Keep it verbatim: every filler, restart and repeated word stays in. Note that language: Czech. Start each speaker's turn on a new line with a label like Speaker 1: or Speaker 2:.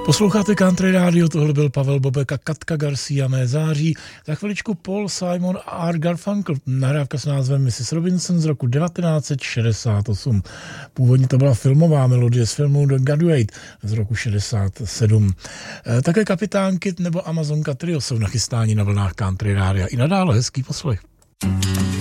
Speaker 1: Posloucháte Country Radio, tohle byl Pavel Bobek a Katka Garcia, Mé září. Za chviličku Paul Simon a Art Garfunkel, nahrávka s názvem missus Robinson z roku devatenáct set šedesát osm. Původně to byla filmová melodie z filmu The Graduate z roku šedesát sedm. E, také Kapitán Kid nebo Amazonka Trio jsou nachystáni na vlnách Country Rádia. I nadále hezký poslech.